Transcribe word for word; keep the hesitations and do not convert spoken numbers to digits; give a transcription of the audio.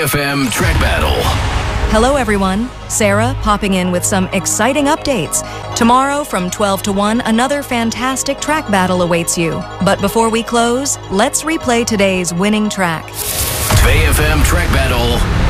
F M Track Battle. Hello everyone, Sarah popping in with some exciting updates. Tomorrow from twelve to one, another fantastic track battle awaits you. But before we close, let's replay today's winning track. Twee F M Track Battle